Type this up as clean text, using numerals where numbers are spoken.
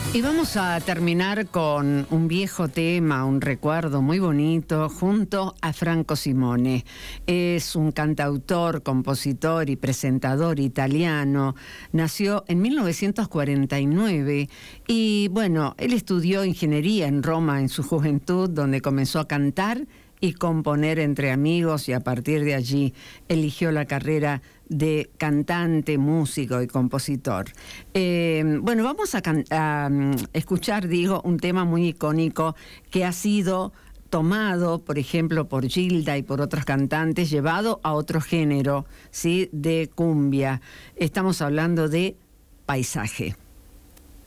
Y vamos a terminar con un viejo tema, un recuerdo muy bonito, junto a Franco Simone. Es un cantautor, compositor y presentador italiano. Nació en 1949 y, bueno, él estudió ingeniería en Roma en su juventud, donde comenzó a cantar y componer entre amigos, y a partir de allí eligió la carrera de cantante, músico y compositor. Bueno, vamos a escuchar, un tema muy icónico que ha sido tomado, por ejemplo, por Gilda y por otros cantantes, llevado a otro género, ¿sí?, de cumbia. Estamos hablando de Paisaje.